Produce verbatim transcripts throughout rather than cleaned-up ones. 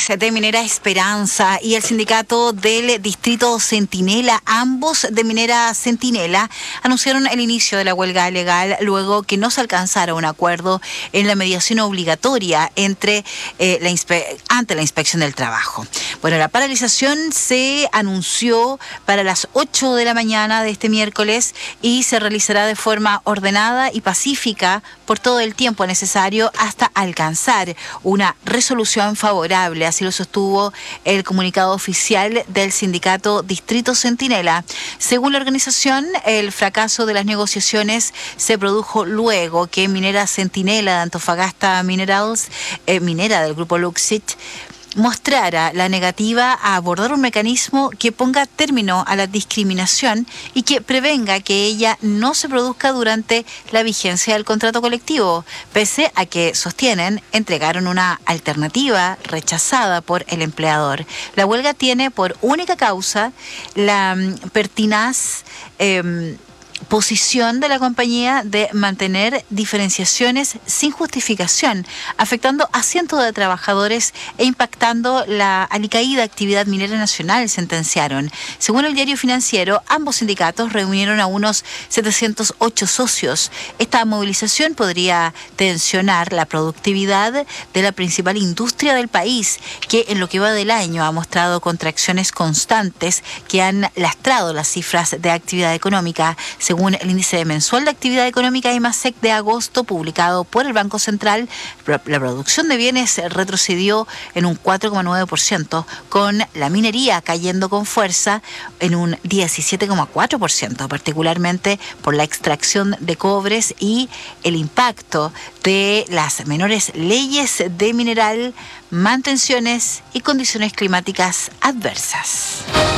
trabajadores de Minera Esperanza y el sindicato del distrito Centinela, ambos de Minera Centinela, anunciaron el inicio de la huelga legal luego que no se alcanzara un acuerdo en la mediación obligatoria entre eh, la inspe- ante la inspección del trabajo. Bueno, la paralización se anunció para las ocho de la mañana de este miércoles y se realizará de forma ordenada y pacífica por todo el tiempo necesario hasta alcanzar una resolución favorable, así lo sostuvo el comunicado oficial del sindicato Distrito Centinela. Según la organización, el fracaso de las negociaciones se produjo luego que Minera Centinela de Antofagasta Minerals, eh, minera del grupo Luxit, mostrara la negativa a abordar un mecanismo que ponga término a la discriminación y que prevenga que ella no se produzca durante la vigencia del contrato colectivo, pese a que, sostienen, entregaron una alternativa rechazada por el empleador. La huelga tiene por única causa la um, pertinaz eh, posición de la compañía de mantener diferenciaciones sin justificación, afectando a cientos de trabajadores e impactando la alicaída actividad minera nacional, sentenciaron. Según el diario financiero, ambos sindicatos reunieron a unos setecientos ocho socios. Esta movilización podría tensionar la productividad de la principal industria del país, que en lo que va del año ha mostrado contracciones constantes que han lastrado las cifras de actividad económica. Según el índice mensual de actividad económica IMASEC de agosto, publicado por el Banco Central, la producción de bienes retrocedió en un cuatro coma nueve por ciento, con la minería cayendo con fuerza en un diecisiete coma cuatro por ciento, particularmente por la extracción de cobres y el impacto de las menores leyes de mineral, mantenciones y condiciones climáticas adversas.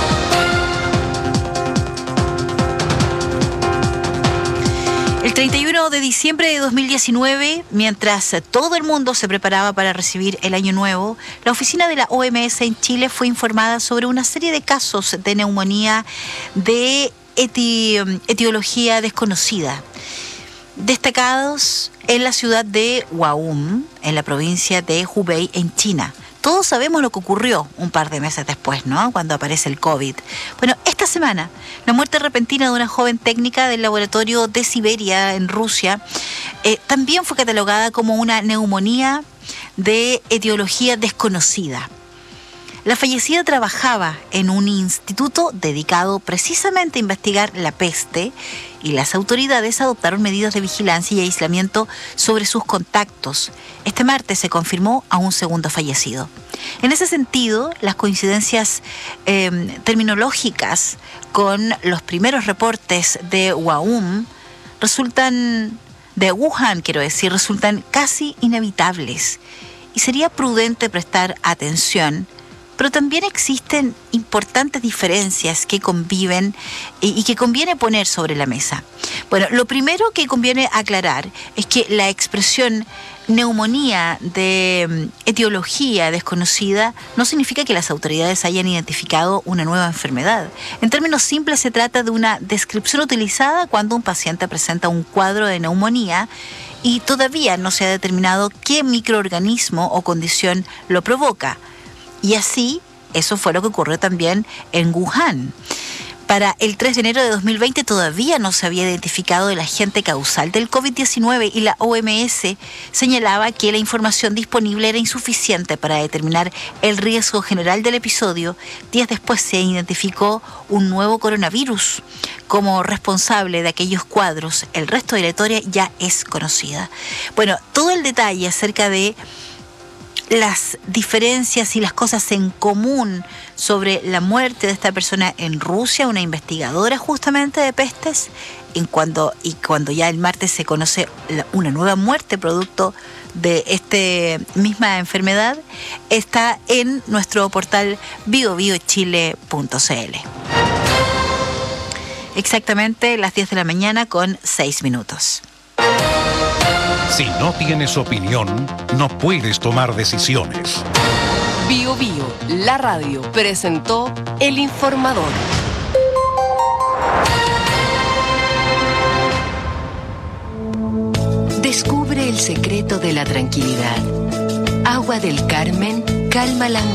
El treinta y uno de diciembre de dos mil diecinueve, mientras todo el mundo se preparaba para recibir el año nuevo, la oficina de la O M S en Chile fue informada sobre una serie de casos de neumonía de eti- etiología desconocida, destacados en la ciudad de Huaum, en la provincia de Hubei, en China. Todos sabemos lo que ocurrió un par de meses después, ¿no? Cuando aparece el COVID. Bueno, esta semana, la muerte repentina de una joven técnica del laboratorio de Siberia, en Rusia, eh, también fue catalogada como una neumonía de etiología desconocida. La fallecida trabajaba en un instituto dedicado precisamente a investigar la peste y las autoridades adoptaron medidas de vigilancia y aislamiento sobre sus contactos. Este martes se confirmó a un segundo fallecido. En ese sentido, las coincidencias eh, terminológicas con los primeros reportes de Wuhan resultan, de Wuhan quiero decir, resultan casi inevitables y sería prudente prestar atención. Pero también existen importantes diferencias que conviven y que conviene poner sobre la mesa. Bueno, lo primero que conviene aclarar es que la expresión neumonía de etiología desconocida no significa que las autoridades hayan identificado una nueva enfermedad. En términos simples, se trata de una descripción utilizada cuando un paciente presenta un cuadro de neumonía y todavía no se ha determinado qué microorganismo o condición lo provoca. Y así, eso fue lo que ocurrió también en Wuhan. Para el tres de enero de dos mil veinte todavía no se había identificado el agente causal del COVID diecinueve y la O M S señalaba que la información disponible era insuficiente para determinar el riesgo general del episodio. Días después se identificó un nuevo coronavirus como responsable de aquellos cuadros. El resto de la historia ya es conocida. Bueno, todo el detalle acerca de las diferencias y las cosas en común sobre la muerte de esta persona en Rusia, una investigadora justamente de pestes, en cuando, y cuando ya el martes se conoce la, una nueva muerte producto de esta misma enfermedad, está en nuestro portal bio bio chile punto c l. Exactamente las diez de la mañana con seis minutos. Si no tienes opinión, no puedes tomar decisiones. Bio Bio, la radio, presentó El Informador. Descubre el secreto de la tranquilidad. Agua del Carmen calma la